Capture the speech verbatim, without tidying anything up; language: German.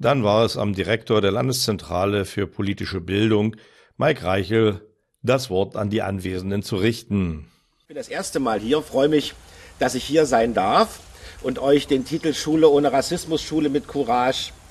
Dann war es am Direktor der Landeszentrale für politische Bildung, Mike Reichel, das Wort an die Anwesenden zu richten. Ich bin das erste Mal hier, freue mich, dass ich hier sein darf und euch den Titel Schule ohne Rassismus, Schule mit Courage